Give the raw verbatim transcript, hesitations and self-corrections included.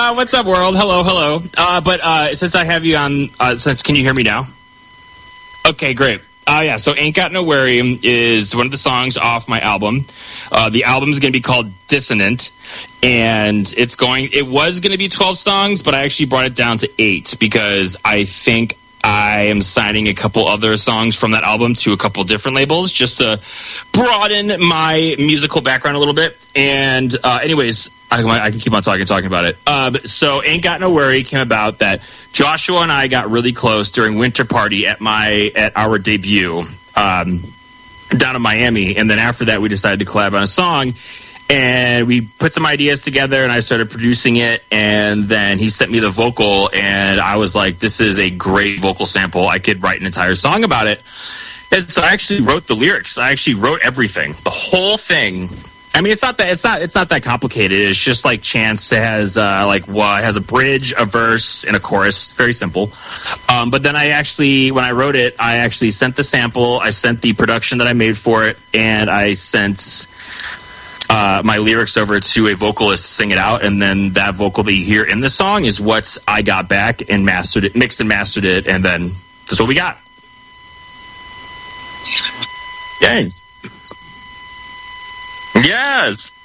Uh, what's up, world? Hello, hello. Uh, but uh, since I have you on, uh, since can you hear me now? Okay, great. Uh, yeah, so Ain't Got No Worry is one of the songs off my album. Uh, the album is going to be called Dissonant, and it's going. It was going to be twelve songs, but I actually brought it down to eight because I think I am signing a couple other songs from that album to a couple different labels just to broaden my musical background a little bit. And uh, anyways, I, I can keep on talking, talking about it. Uh, so Ain't Got No Worry came about that Joshua and I got really close during Winter Party at my at our debut um, down in Miami. And then after that, we decided to collab on a song. And we put some ideas together, and I started producing it. And then he sent me the vocal, and I was like, this is a great vocal sample. I could write an entire song about it. And so I actually wrote the lyrics. I actually wrote everything, the whole thing. I mean, it's not that it's not it's not that complicated. It's just like Chance has uh, like well, it has a bridge, a verse, and a chorus. Very simple. Um, but then I actually, when I wrote it, I actually sent the sample. I sent the production that I made for it, and I sent Uh, my lyrics over to a vocalist to sing it out, and then that vocal that you hear in the song is what I got back and mastered it, mixed and mastered it, and then that's what we got. Yes. Yes.